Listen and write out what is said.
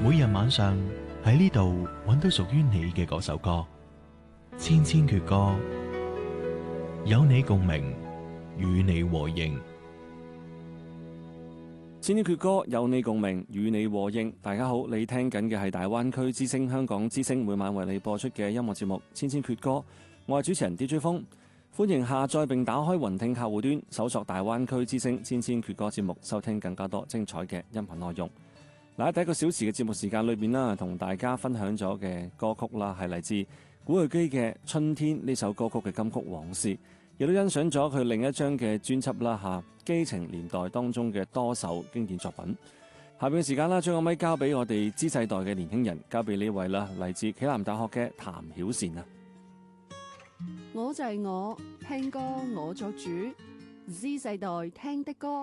每日晚上喺呢度揾到屬於你嘅嗰首歌，千千闕歌，有你共鳴，與你和應。 千千闕歌，有你共鳴，與你和應。大家好，你聽緊嘅係大灣區之聲香港之聲每晚為你播出嘅音樂節目《千千闕歌》，我係主持人 DJ 風，歡迎下載並打開雲聽客戶端，搜索大灣區之聲千千闕歌節目，收聽更加多精彩嘅音頻內容。嗱，喺第一個小時嘅節目時間裏邊啦，同大家分享咗嘅歌曲啦，係嚟自古巨基嘅《春天》呢首歌曲嘅金曲往事，亦都欣賞咗佢另一張嘅專輯啦嚇，基情年代當中嘅多首經典作品。下邊嘅時間啦，將個咪交俾我哋 Z 世代嘅年輕人，交俾呢位啦，嚟自暨南大學嘅譚曉善啊。 我就係我，聽歌我作主，Z 世代聽的歌。